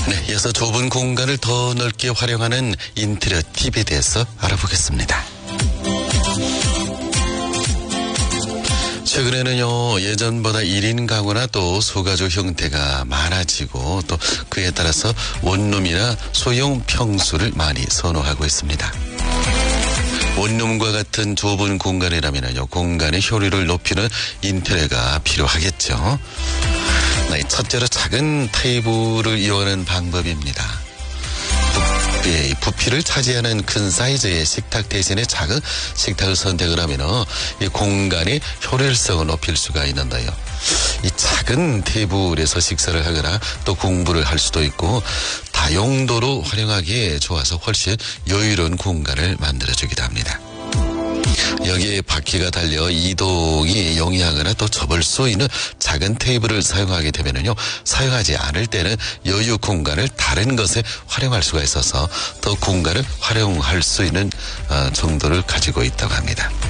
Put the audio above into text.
네, 이어서 좁은 공간을 더 넓게 활용하는 인테리어 팁에 대해서 알아보겠습니다. 최근에는요, 예전보다 1인 가구나 또 소가족 형태가 많아지고 또 그에 따라서 원룸이나 소형 평수를 많이 선호하고 있습니다. 원룸과 같은 좁은 공간이라면요, 공간의 효율을 높이는 인테리어가 필요하겠죠. 네, 첫째로 작은 테이블을 이용하는 방법입니다. 부피를 차지하는 큰 사이즈의 식탁 대신에 작은 식탁을 선택을 하면 이 공간의 효율성을 높일 수가 있는데요. 이 작은 테이블에서 식사를 하거나 또 공부를 할 수도 있고 다용도로 활용하기에 좋아서 훨씬 여유로운 공간을 만들어주기도 합니다. 여기에 바퀴가 달려 이동이 용이하거나 또 접을 수 있는 작은 테이블을 사용하게 되면요, 사용하지 않을 때는 여유 공간을 다른 것에 활용할 수가 있어서 더 공간을 활용할 수 있는 정도를 가지고 있다고 합니다.